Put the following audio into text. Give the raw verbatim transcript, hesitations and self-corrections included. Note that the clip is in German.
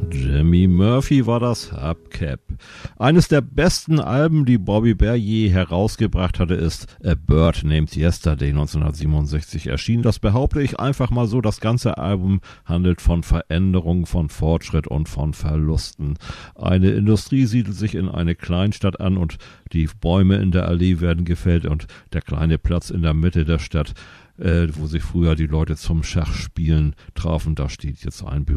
Jimmy Murphy war das, Hubcap. Eines der besten Alben, die Bobby Bare je herausgebracht hatte, ist A Bird Named Yesterday neunzehnhundertsiebenundsechzig erschienen. Das behaupte ich einfach mal so. Das ganze Album handelt von Veränderung, von Fortschritt und von Verlusten. Eine Industrie siedelt sich in eine Kleinstadt an und die Bäume in der Allee werden gefällt und der kleine Platz in der Mitte der Stadt, äh, wo sich früher die Leute zum Schachspielen trafen, da steht jetzt ein